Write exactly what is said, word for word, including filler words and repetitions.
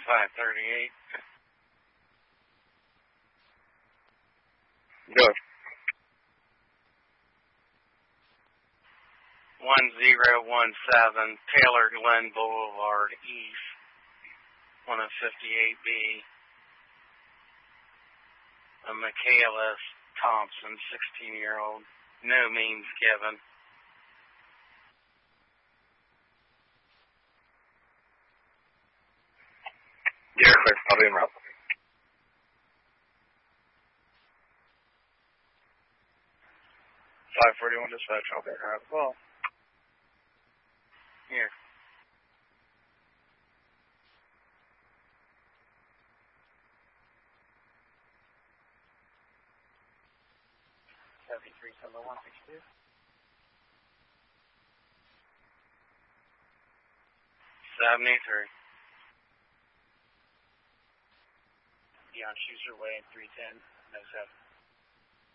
five thirty-eight. Go. one zero one seven Taylor Glen Boulevard East, one oh fifty-eight B. A Michaelis Thompson, sixteen-year-old. No means given. You're clear. I'll be in route. five forty-one dispatch. I'll be in route as well. Here. seventy-three, seven one six two. seventy-three. Beyond Schuster Way, three ten, no seven.